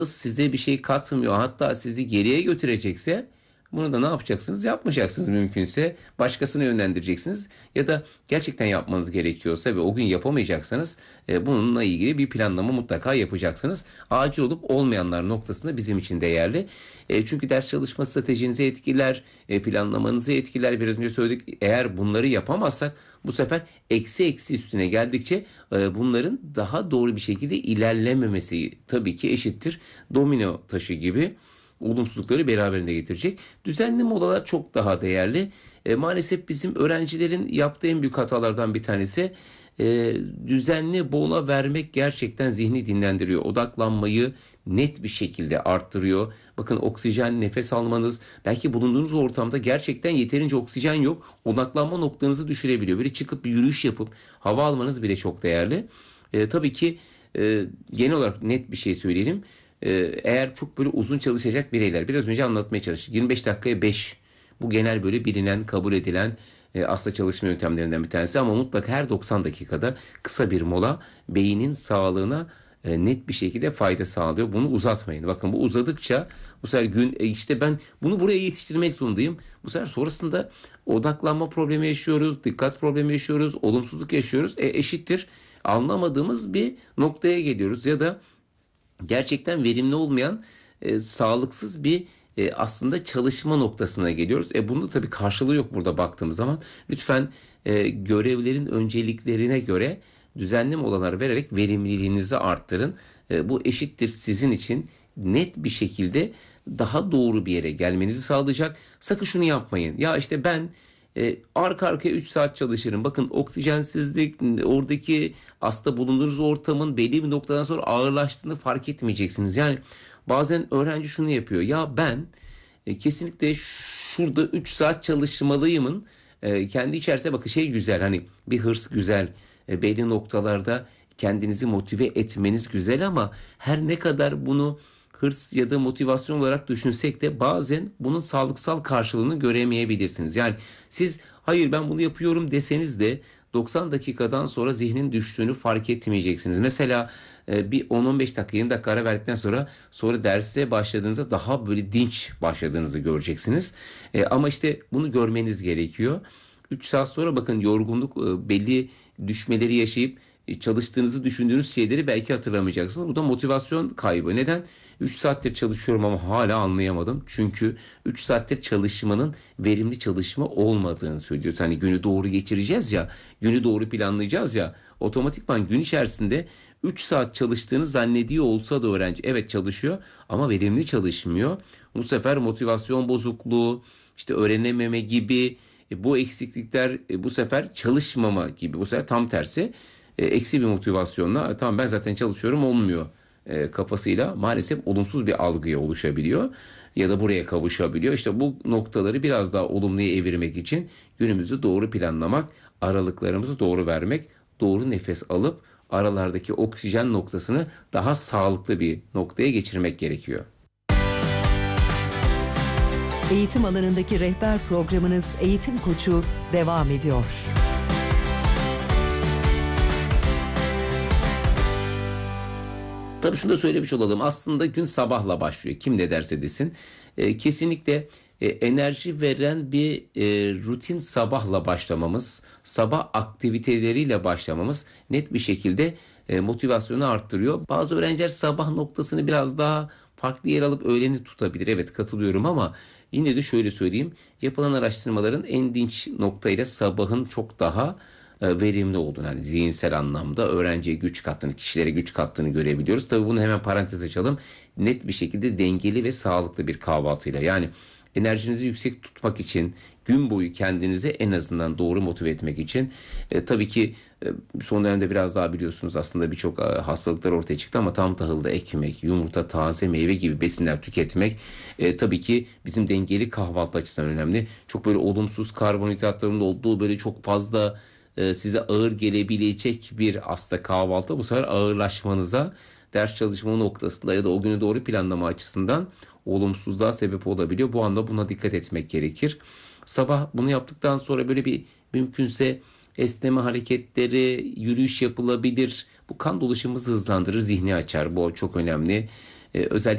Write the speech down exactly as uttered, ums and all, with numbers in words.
size bir şey katmıyor, hatta sizi geriye götürecekse bunu da ne yapacaksınız? Yapmayacaksınız mümkünse. Başkasına yönlendireceksiniz. Ya da gerçekten yapmanız gerekiyorsa ve o gün yapamayacaksanız e, bununla ilgili bir planlama mutlaka yapacaksınız. Acil olup olmayanlar noktasında bizim için değerli. E, çünkü ders çalışma stratejinizi etkiler, e, planlamanızı etkiler. Biraz önce söyledik. Eğer bunları yapamazsak bu sefer eksi eksi üstüne geldikçe e, bunların daha doğru bir şekilde ilerlememesi tabii ki eşittir domino taşı gibi olumsuzlukları beraberinde getirecek. Düzenli molalar çok daha değerli. E, maalesef bizim öğrencilerin yaptığı en büyük hatalardan bir tanesi e, düzenli mola vermek gerçekten zihni dinlendiriyor. Odaklanmayı net bir şekilde arttırıyor. Bakın oksijen, nefes almanız, belki bulunduğunuz ortamda gerçekten yeterince oksijen yok. Odaklanma noktanızı düşürebiliyor. Böyle çıkıp bir yürüyüş yapıp hava almanız bile çok değerli. E, tabii ki e, genel olarak net bir şey söyleyelim. Ee, eğer çok böyle uzun çalışacak bireyler, biraz önce anlatmaya çalıştık. yirmi beş dakikaya beş, bu genel böyle bilinen, kabul edilen e, aslında çalışma yöntemlerinden bir tanesi, ama mutlaka her doksan dakikada kısa bir mola beynin sağlığına e, net bir şekilde fayda sağlıyor. Bunu uzatmayın. Bakın bu uzadıkça bu sefer gün e, işte ben bunu buraya yetiştirmek zorundayım. Bu sefer sonrasında odaklanma problemi yaşıyoruz, dikkat problemi yaşıyoruz, olumsuzluk yaşıyoruz. E, eşittir anlamadığımız bir noktaya geliyoruz ya da gerçekten verimli olmayan e, sağlıksız bir e, aslında çalışma noktasına geliyoruz. E bunda tabii karşılığı yok burada baktığımız zaman. Lütfen e, görevlerin önceliklerine göre düzenli molalar vererek verimliliğinizi arttırın. E, bu eşittir sizin için net bir şekilde daha doğru bir yere gelmenizi sağlayacak. Sakın şunu yapmayın. Ya işte ben e, arka arkaya üç saat çalışırım. Bakın oksijensizlik, oradaki hasta bulunduğunuz ortamın belli bir noktadan sonra ağırlaştığını fark etmeyeceksiniz. Yani bazen öğrenci şunu yapıyor. Ya ben e, kesinlikle şurada üç saat çalışmalıyımın e, kendi içerisinde bakın şey güzel, hani bir hırs güzel, e, belli noktalarda kendinizi motive etmeniz güzel, ama her ne kadar bunu hırs ya da motivasyon olarak düşünsek de bazen bunun sağlıksal karşılığını göremeyebilirsiniz. Yani siz hayır ben bunu yapıyorum deseniz de doksan dakikadan sonra zihnin düştüğünü fark etmeyeceksiniz. Mesela e, bir on on beş dakika yirmi dakika ara verdikten sonra sonra derse başladığınızda daha böyle dinç başladığınızı göreceksiniz. E, ama işte bunu görmeniz gerekiyor. üç saat sonra bakın yorgunluk e, belli düşmeleri yaşayıp e, çalıştığınızı düşündüğünüz şeyleri belki hatırlamayacaksınız. Bu da motivasyon kaybı. Neden? üç saattir çalışıyorum ama hala anlayamadım. Çünkü üç saattir çalışmanın verimli çalışma olmadığını söylüyoruz. Hani günü doğru geçireceğiz ya, günü doğru planlayacağız ya, otomatikman gün içerisinde üç saat çalıştığını zannediyor olsa da öğrenci evet çalışıyor ama verimli çalışmıyor. Bu sefer motivasyon bozukluğu, işte öğrenememe gibi e, bu eksiklikler e, bu sefer çalışmama gibi, bu sefer tam tersi e, eksi bir motivasyonla tamam ben zaten çalışıyorum olmuyor e, kafasıyla maalesef olumsuz bir algıya oluşabiliyor ya da buraya kavuşabiliyor. İşte bu noktaları biraz daha olumluya evirmek için günümüzü doğru planlamak, aralıklarımızı doğru vermek, doğru nefes alıp aralardaki oksijen noktasını daha sağlıklı bir noktaya geçirmek gerekiyor. Eğitim alanındaki rehber programınız Eğitim Koçu devam ediyor. Tabii şunu da söylemiş olalım. Aslında gün sabahla başlıyor. Kim ne derse desin. E, kesinlikle e, enerji veren bir e, rutin sabahla başlamamız, sabah aktiviteleriyle başlamamız net bir şekilde e, motivasyonu arttırıyor. Bazı öğrenciler sabah noktasını biraz daha farklı yer alıp öğleni tutabilir. Evet katılıyorum, ama yine de şöyle söyleyeyim. Yapılan araştırmaların en dinç noktayla sabahın çok daha e, verimli olduğunu, yani zihinsel anlamda öğrenciye güç kattığını, kişilere güç kattığını görebiliyoruz. Tabii bunu hemen parantez açalım. Net bir şekilde dengeli ve sağlıklı bir kahvaltıyla, yani enerjinizi yüksek tutmak için, gün boyu kendinizi en azından doğru motive etmek için e, tabii ki e, son dönemde biraz daha biliyorsunuz aslında birçok e, hastalıklar ortaya çıktı, ama tam tahıllı ekmek, yumurta, taze meyve gibi besinler tüketmek e, tabii ki bizim dengeli kahvaltı açısından önemli. Çok böyle olumsuz karbonhidratların olduğu böyle çok fazla e, size ağır gelebilecek bir aslında kahvaltı bu sefer ağırlaşmanıza, ders çalışma noktasında ya da o günü doğru planlama açısından olumsuzluğa sebep olabiliyor. Bu anda buna dikkat etmek gerekir. Sabah bunu yaptıktan sonra böyle bir mümkünse esneme hareketleri, yürüyüş yapılabilir. Bu kan dolaşımımızı hızlandırır, zihni açar. Bu çok önemli. Ee, özellikle